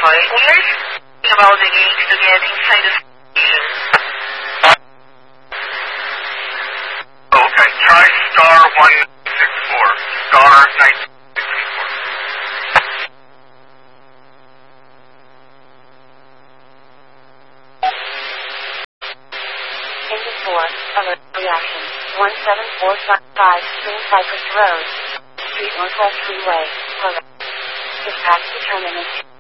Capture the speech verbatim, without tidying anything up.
convoy. We are speaking about the gates to get inside the station. Okay, try star one six four. Star nine six four. Engine four, alert reaction. one seven four five Twin Cypress Road, Street Northwest Freeway, Florida. Dispatch determinant.